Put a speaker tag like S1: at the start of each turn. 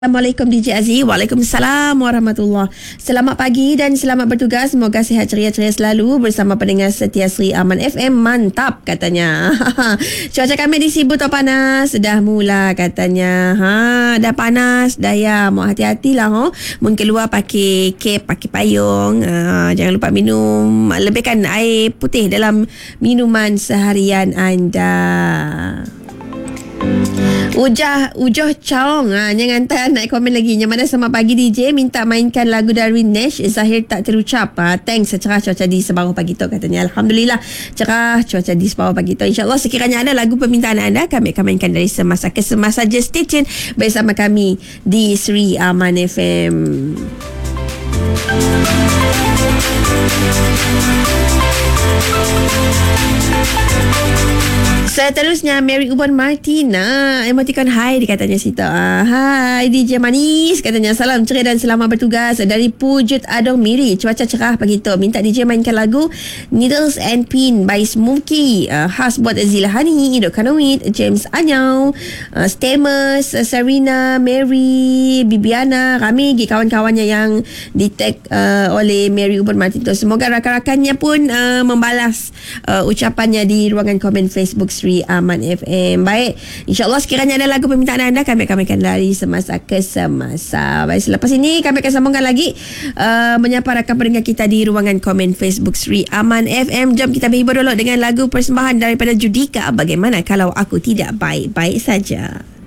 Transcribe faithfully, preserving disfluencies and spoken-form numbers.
S1: Assalamualaikum D J Aziz. Waalaikumsalam warahmatullahi. Selamat pagi dan selamat bertugas. Semoga sihat ceria-ceria selalu bersama pendengar setia Sri Aman F M. Mantap katanya. Cuaca kami di Sibu tak panas. Dah mula katanya. Ha, dah panas. Dah ya. Mau hati-hatilah. Ho. Mun keluar pakai cap, pakai payung. Ha, jangan lupa minum. Lebihkan air putih dalam minuman seharian anda. Ujah Ujoh Chong ha, jangan hantar nak komen lagi. Yang mana selamat pagi D J, minta mainkan lagu Darwin Nash, Zahir tak terucap. ha, Thanks, cerah cuaca di Separuh pagi tu katanya. Alhamdulillah cerah cuaca di Separuh pagi tu. InsyaAllah sekiranya ada lagu permintaan anda, kami akan mainkan dari semasa ke semasa. Just stay tune bersama kami di Sri Aman F M. Seterusnya Mary Uban Martina, emoticon hai dikatanya Sita. ah, Hai D J Manis katanya, salam ceria dan selamat bertugas dari Pujut Adong Miri. Cuaca cerah pagi tu. Minta D J mainkan lagu Needles and Pin by Smokey, uh, khas buat Zilahani, Indok Kanawit, James Anyau, uh, Stamus, uh, Serena, Mary, Bibiana, kami kawan-kawannya yang di tag uh, oleh Mary Uban Martin tu. Semoga rakan-rakannya pun uh, membalas uh, ucapannya di ruangan komen Facebook Sri Aman F M. Baik, insyaAllah sekiranya ada lagu permintaan anda, kami akan mainkan dari semasa ke semasa. Baik, selepas ini kami akan sambungkan lagi uh, menyapa rakan pendengar kita di ruangan komen Facebook Sri Aman F M. Jom kita berhibur dulu dengan lagu persembahan daripada Judika, Bagaimana Kalau Aku Tidak Baik-Baik Saja.